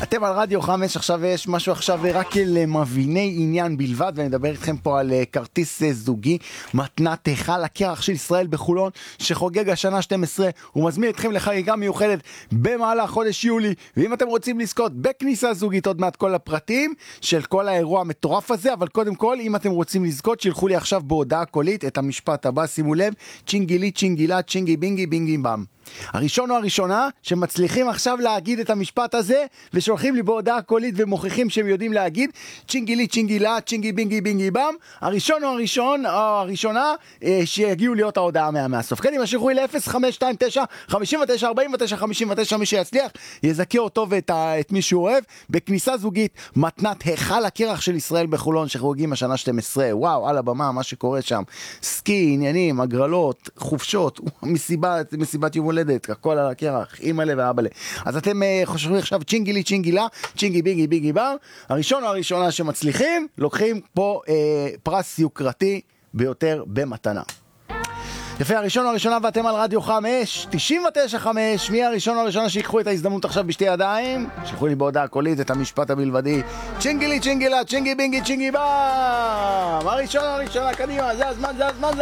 אתם על רדיו 5, עכשיו יש משהו עכשיו רק למביני עניין בלבד, ואני מדבר איתכם פה על כרטיס זוגי, מתנת היכל הקרח של ישראל בחולון, שחוגג השנה 12, הוא מזמין אתכם לחגיגה מיוחדת במהלך חודש יולי, ואם אתם רוצים לזכות בכניסה זוגית, עוד מעט כל הפרטים של כל האירוע המטורף הזה, אבל קודם כל, אם אתם רוצים לזכות, שילחו לי עכשיו בהודעה קולית את המשפט הבא, שימו לב, צ'ינגילי צ'ינגילה צ'ינגי בינגי בינגי בם. הראשון או הראשונה שמצליחים עכשיו להגיד את המשפט הזה ושולחים לי בהודעה קולית ומוכיחים שהם יודעים להגיד צ'ינגילי צ'ינגילה צ'ינגי בינגי בינגי בם, הראשון או הראשונה שיגיעו להיות ההודעה מהסוף. כן, אם השלחו לי ל-0529-59-49-59, מי שיצליח יזכה אותו ואת מי שהוא אוהב בכניסה זוגית, מתנת היכל הקרח של ישראל בחולון שחוגגים השנה 12. וואו, על הבמה מה שקורה שם, סקי, עניינים, הגרלות, חופשות, מסיבת יום הולדת, הכל על הקרח, אימא'לה ואבא'לה. אז אתם חושבים עכשיו צ'ינגילי צ'ינגילה צ'ינגי בינגי בינגי בר, הראשון או הראשונה שמצליחים לוקחים פה פרס יוקרתי ביותר במתנה. יפה, הראשון או הראשונה ואתם על רדיו 5 99.5. מי הראשון או הראשונה שיקחו את ההזדמנות עכשיו בשתי ידיים? שלחו לי בהודעה קולית את המשפט הבלבדי צ'ינגילי צ'ינגילה צ'ינגי בינגי צ'ינגי בם. הראשון או הראשונה, קדימה, זה הזמן